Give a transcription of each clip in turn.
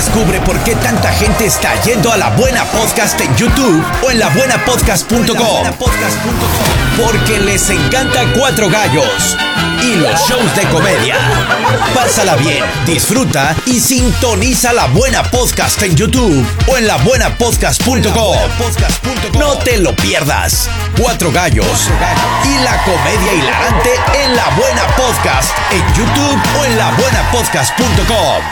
Descubre por qué tanta gente está yendo a La Buena Podcast en YouTube o en labuenapodcast.com. Porque les encanta Cuatro Gallos y los shows de comedia. Pásala bien, disfruta y sintoniza La Buena Podcast en YouTube o en labuenapodcast.com. No te lo pierdas. Cuatro Gallos y la comedia hilarante en La Buena Podcast en YouTube o en labuenapodcast.com.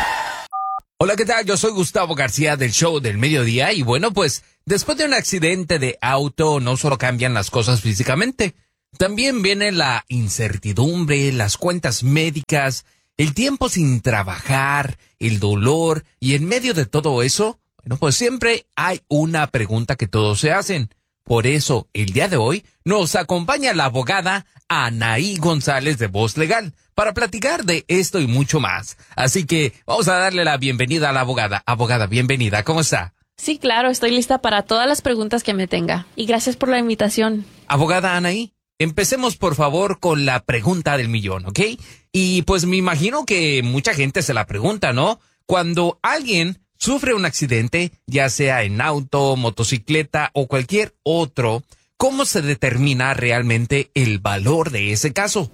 Hola, ¿qué tal? Yo soy Gustavo García del Show del Mediodía y bueno, pues después de un accidente de auto no solo cambian las cosas físicamente, también viene la incertidumbre, las cuentas médicas, el tiempo sin trabajar, el dolor y en medio de todo eso, bueno, pues siempre hay una pregunta que todos se hacen. Por eso, el día de hoy nos acompaña la abogada Anaí González de Voz Legal para platicar de esto y mucho más. Así que vamos a darle la bienvenida a la abogada. Abogada, bienvenida. ¿Cómo está? Sí, claro, estoy lista para todas las preguntas que me tenga. Y gracias por la invitación. Abogada Anaí, empecemos por favor con la pregunta del millón, ¿ok? Y pues me imagino que mucha gente se la pregunta, ¿no? Cuando alguien sufre un accidente, ya sea en auto, motocicleta o cualquier otro, ¿cómo se determina realmente el valor de ese caso?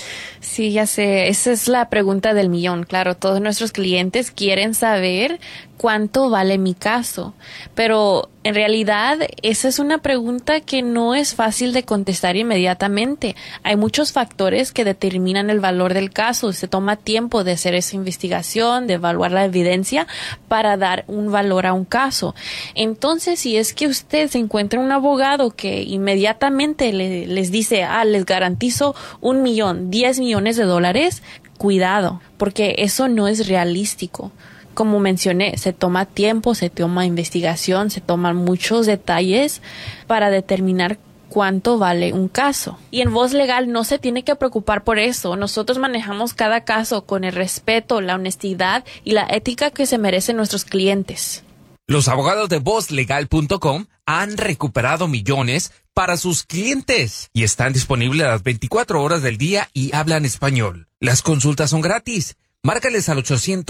Sí, ya sé, esa es la pregunta del millón. Claro, todos nuestros clientes quieren saber cuánto vale mi caso, pero en realidad esa es una pregunta que no es fácil de contestar inmediatamente. Hay muchos factores que determinan el valor del caso. Se toma tiempo de hacer esa investigación, de evaluar la evidencia para dar un valor a un caso. Entonces, si es que usted se encuentra un abogado que inmediatamente les dice, les garantizo 1 millón, 10 millones de dólares, cuidado, porque eso no es realístico. Como mencioné, se toma tiempo, se toma investigación, se toman muchos detalles para determinar cuánto vale un caso. Y en Voz Legal no se tiene que preocupar por eso. Nosotros manejamos cada caso con el respeto, la honestidad y la ética que se merecen nuestros clientes. Los abogados de VozLegal.com han recuperado millones para sus clientes y están disponibles a las 24 horas del día y hablan español. Las consultas son gratis. Márcales al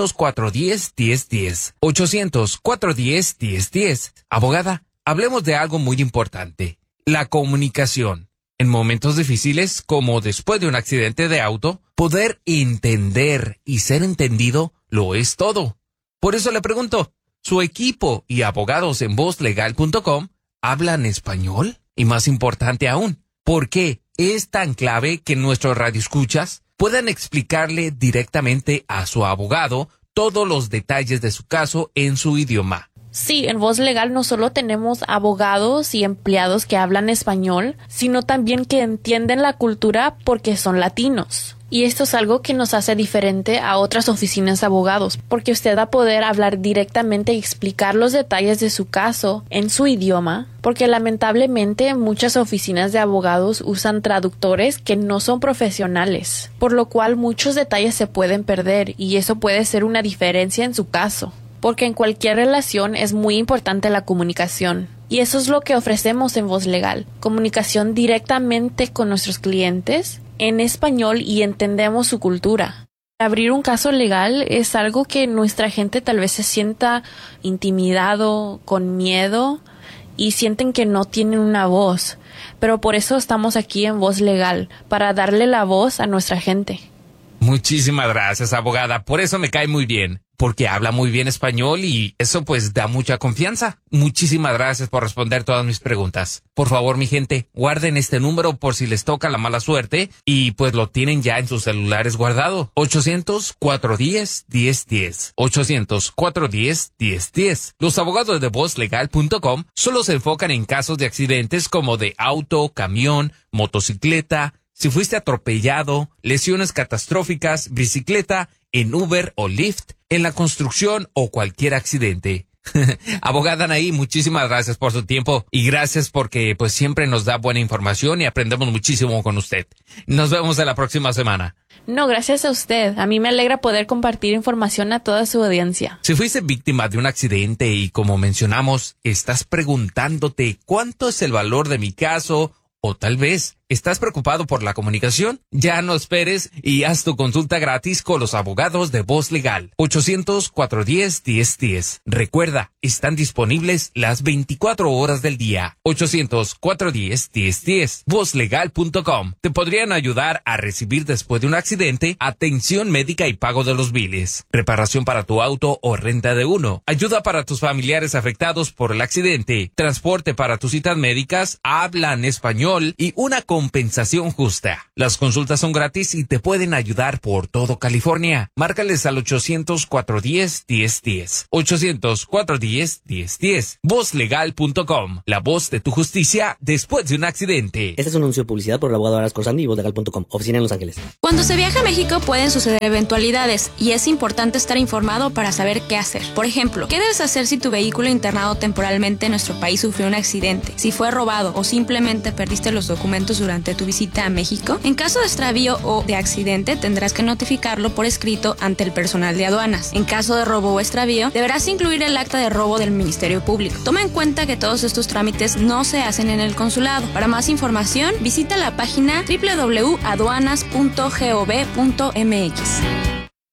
800-410-1010. 800-410-1010. Abogada, hablemos de algo muy importante. La comunicación. En momentos difíciles, como después de un accidente de auto, poder entender y ser entendido lo es todo. Por eso le pregunto, ¿su equipo y abogados en VozLegal.com hablan español? Y más importante aún, ¿por qué es tan clave que nuestros radioescuchas puedan explicarle directamente a su abogado todos los detalles de su caso en su idioma? Sí, en Voz Legal no solo tenemos abogados y empleados que hablan español, sino también que entienden la cultura porque son latinos. Y esto es algo que nos hace diferente a otras oficinas de abogados, porque usted va a poder hablar directamente y explicar los detalles de su caso en su idioma, porque lamentablemente muchas oficinas de abogados usan traductores que no son profesionales, por lo cual muchos detalles se pueden perder y eso puede ser una diferencia en su caso. Porque en cualquier relación es muy importante la comunicación. Y eso es lo que ofrecemos en Voz Legal. Comunicación directamente con nuestros clientes en español y entendemos su cultura. Abrir un caso legal es algo que nuestra gente tal vez se sienta intimidado, con miedo y sienten que no tienen una voz. Pero por eso estamos aquí en Voz Legal, para darle la voz a nuestra gente. Muchísimas gracias, abogada. Por eso me cae muy bien, porque habla muy bien español y eso pues da mucha confianza. Muchísimas gracias por responder todas mis preguntas. Por favor, mi gente, guarden este número por si les toca la mala suerte y pues lo tienen ya en sus celulares guardado. 800-410-1010. 800-410-1010. Los abogados de VozLegal.com solo se enfocan en casos de accidentes como de auto, camión, motocicleta, si fuiste atropellado, lesiones catastróficas, bicicleta, en Uber o Lyft, en la construcción o cualquier accidente. Abogada Anaí, muchísimas gracias por su tiempo y gracias porque pues siempre nos da buena información y aprendemos muchísimo con usted. Nos vemos en la próxima semana. No, gracias a usted. A mí me alegra poder compartir información a toda su audiencia. Si fuiste víctima de un accidente y como mencionamos, estás preguntándote cuánto es el valor de mi caso o tal vez ¿Estás preocupado por la comunicación? Ya no esperes y haz tu consulta gratis con los abogados de Voz Legal. 800-410-1010. Recuerda, están disponibles las 24 horas del día. 800-410-1010. Vozlegal.com. Te podrían ayudar a recibir después de un accidente, atención médica y pago de los biles, reparación para tu auto o renta de uno, ayuda para tus familiares afectados por el accidente, transporte para tus citas médicas, hablan español y una compensación justa. Las consultas son gratis y te pueden ayudar por todo California. Márcales al 800-410-1010. 800-410-1010. Vozlegal.com. La voz de tu justicia después de un accidente. Este es un anuncio de publicidad por el abogado Aras Corsandi y Vozlegal.com. Oficina en Los Ángeles. Cuando se viaja a México pueden suceder eventualidades y es importante estar informado para saber qué hacer. Por ejemplo, ¿qué debes hacer si tu vehículo internado temporalmente en nuestro país sufrió un accidente? Si fue robado o simplemente perdiste los documentos durante tu visita a México. En caso de extravío o de accidente, tendrás que notificarlo por escrito ante el personal de aduanas. En caso de robo o extravío, deberás incluir el acta de robo del Ministerio Público. Toma en cuenta que todos estos trámites no se hacen en el consulado. Para más información, visita la página www.aduanas.gov.mx.